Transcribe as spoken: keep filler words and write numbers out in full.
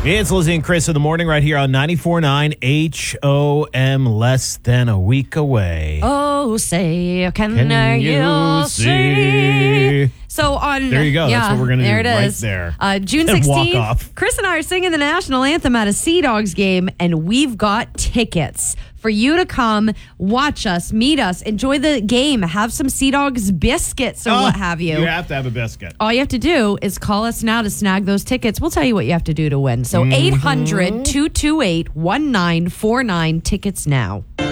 It's Lizzie and Chris in the morning right here on ninety-four point nine H O M, less than a week away. Oh, say, can, Can you, you see? see? So on There you go. Yeah, That's what we're going to do there it right is. there. Uh, June And walk sixteenth, off. Chris and I are singing the national anthem at a Sea Dogs game, and we've got tickets for you to come watch us, meet us, enjoy the game, have some Sea Dogs biscuits or Oh, what have you. You have to have a biscuit. All you have to do is call us now to snag those tickets. We'll tell you what you have to do to win. So eight hundred, two two eight, one nine four nine, tickets now.